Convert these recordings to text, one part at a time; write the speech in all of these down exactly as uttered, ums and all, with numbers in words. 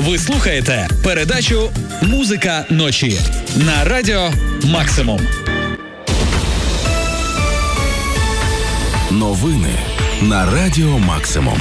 Ви слухаєте передачу «Музика ночі» на радіо Максимум. Новини на радіо Максимум.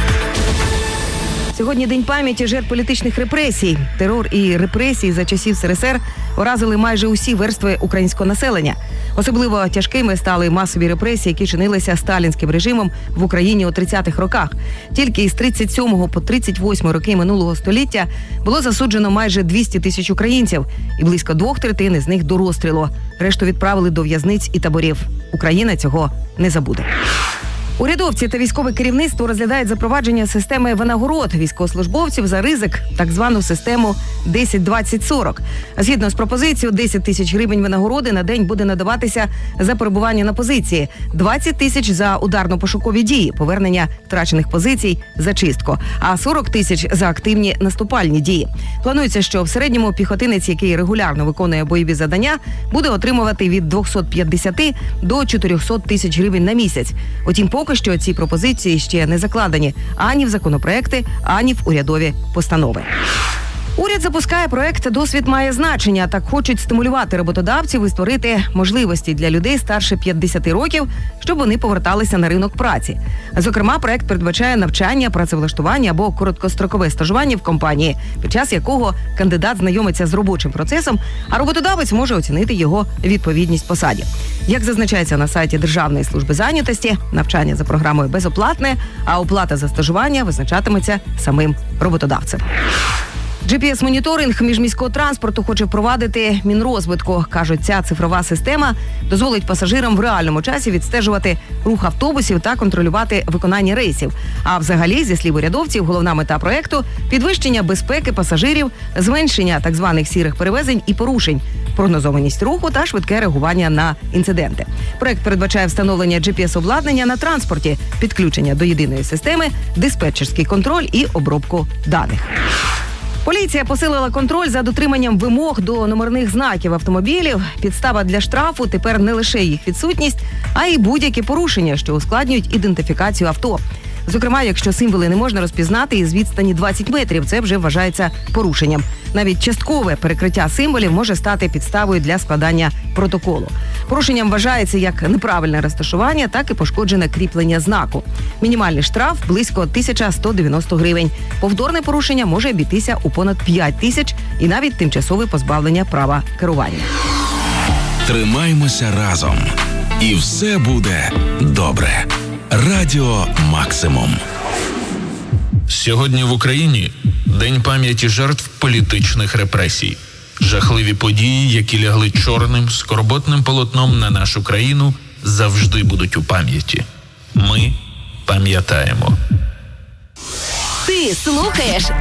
Сьогодні День пам'яті жертв політичних репресій. Терор і репресії за часів СРСР уразили майже усі верстви українського населення. Особливо тяжкими стали масові репресії, які чинилися сталінським режимом в Україні у тридцятих роках. Тільки із тридцять сьомого по тридцять восьмий роки минулого століття було засуджено майже двісті тисяч українців, і близько двох третин із них до розстрілу. Решту відправили до в'язниць і таборів. Україна цього не забуде. Урядовці та військове керівництво розглядають запровадження системи винагород військовослужбовців за ризик, так звану систему десять двадцять сорок. Згідно з пропозицією, десять тисяч гривень винагороди на день буде надаватися за перебування на позиції, двадцять тисяч за ударно-пошукові дії, повернення втрачених позицій, зачистку, а сорок тисяч за активні наступальні дії. Планується, що в середньому піхотинець, який регулярно виконує бойові завдання, буде отримувати від двохсот п'ятдесяти до чотирьохсот тисяч гривень на місяць. Утім, поки що ці пропозиції ще не закладені ані в законопроекти, ані в урядові постанови. Уряд запускає проект «Досвід має значення». Так хочуть стимулювати роботодавців і створити можливості для людей старше п'ятдесяти років, щоб вони поверталися на ринок праці. Зокрема, проект передбачає навчання, працевлаштування або короткострокове стажування в компанії, під час якого кандидат знайомиться з робочим процесом, а роботодавець може оцінити його відповідність посаді. Як зазначається на сайті Державної служби зайнятості, навчання за програмою безоплатне, а оплата за стажування визначатиметься самим роботодавцем. джі пі ес-моніторинг міжміського транспорту хоче впровадити Мінрозвитку. Кажуть, ця цифрова система дозволить пасажирам в реальному часі відстежувати рух автобусів та контролювати виконання рейсів. А взагалі, зі слів урядовців, головна мета проекту – підвищення безпеки пасажирів, зменшення так званих сірих перевезень і порушень, прогнозованість руху та швидке реагування на інциденти. Проект передбачає встановлення джі пі ес-обладнання на транспорті, підключення до єдиної системи, диспетчерський контроль і обробку даних. Поліція посилила контроль за дотриманням вимог до номерних знаків автомобілів. Підстава для штрафу тепер не лише їх відсутність, а й будь-які порушення, що ускладнюють ідентифікацію авто. Зокрема, якщо символи не можна розпізнати із відстані двадцять метрів, це вже вважається порушенням. Навіть часткове перекриття символів може стати підставою для складання протоколу. Порушенням вважається як неправильне розташування, так і пошкоджене кріплення знаку. Мінімальний штраф – близько тисяча сто дев'яносто гривень. Повторне порушення може обійтися у понад п'ять тисяч і навіть тимчасове позбавлення права керування. Тримаймося разом. І все буде добре. Радіо Максимум. Сьогодні в Україні День пам'яті жертв політичних репресій. Жахливі події, які лягли чорним, скорботним полотном на нашу країну, завжди будуть у пам'яті. Ми пам'ятаємо. Ти слухаєш